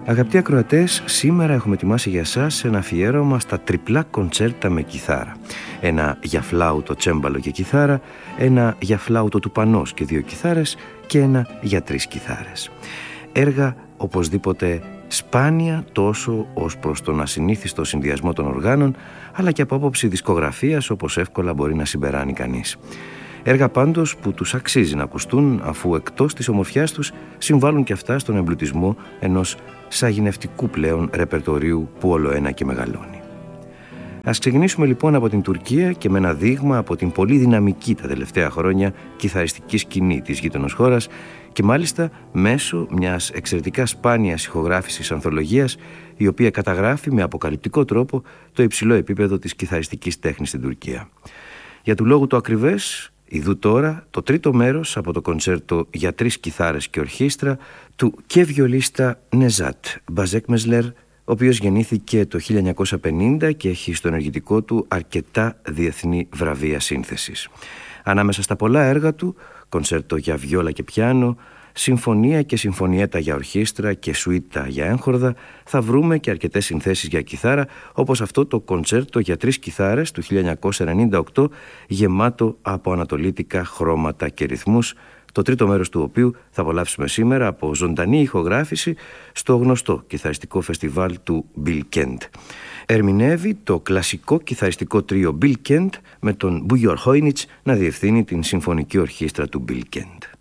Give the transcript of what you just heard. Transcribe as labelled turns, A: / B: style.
A: Αγαπητοί ακροατές, σήμερα έχουμε ετοιμάσει για σας ένα αφιέρωμα στα τριπλά κοντσέρτα με κιθάρα. Ένα για φλάουτο, τσέμπαλο και κιθάρα, ένα για φλάουτο του πανός και 2 κιθάρες και ένα για 3 κιθάρες. Έργα οπωσδήποτε σπάνια τόσο ως προς τον ασυνήθιστο συνδυασμό των οργάνων, αλλά και από άποψη δισκογραφίας, όπως εύκολα μπορεί να συμπεράνει κανείς. Έργα πάντως που τους αξίζει να ακουστούν, αφού εκτός της ομορφιάς τους συμβάλλουν και αυτά στον εμπλουτισμό ενός σαγηνευτικού πλέον ρεπερτορίου που όλο ένα και μεγαλώνει. Ας ξεκινήσουμε λοιπόν από την Τουρκία και με ένα δείγμα από την πολύ δυναμική τα τελευταία χρόνια κιθαριστική σκηνή της γείτονος χώρας και μάλιστα μέσω μιας εξαιρετικά σπάνιας ηχογράφησης ανθολογίας, η οποία καταγράφει με αποκαλυπτικό τρόπο το υψηλό επίπεδο της κιθαριστικής τέχνης στην Τουρκία. Για του λόγου το ακριβές, ιδού τώρα το τρίτο μέρος από το κοντσέρτο για 3 κιθάρες και ορχήστρα του κεβιολίστα Νεζάτ Μπαζέκμεσλερ, ο οποίος γεννήθηκε το 1950 και έχει στο ενεργητικό του αρκετά διεθνή βραβεία σύνθεσης. Ανάμεσα στα πολλά έργα του, κοντσέρτο για βιόλα και πιάνο, συμφωνία και συμφωνιέτα για ορχήστρα και σουίτα για έγχορδα, θα βρούμε και αρκετές συνθέσεις για κιθάρα, όπως αυτό το κοντσέρτο για 3 κιθάρες του 1998, γεμάτο από ανατολίτικα χρώματα και ρυθμούς, το τρίτο μέρος του οποίου θα απολαύσουμε σήμερα από ζωντανή ηχογράφηση στο γνωστό κιθαριστικό φεστιβάλ του Bilkent. Ερμηνεύει το κλασικό κιθαριστικό τρίο Bilkent με τον Bujor Hojnić να διευθύνει την συμφωνική ορχήστρα του Bilkent.